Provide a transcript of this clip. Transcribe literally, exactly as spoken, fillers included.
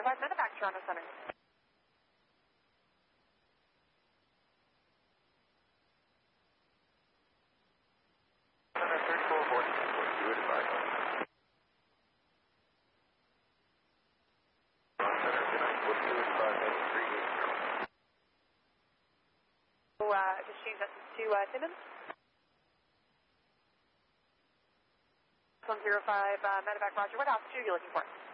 five medevac, Toronto Center. thirty-four forty, you advise. Center, good night. What do you advise at three eight zero? So, uh, just change that to uh, Timmins. one zero five uh, medevac, Roger. What altitude are you looking for?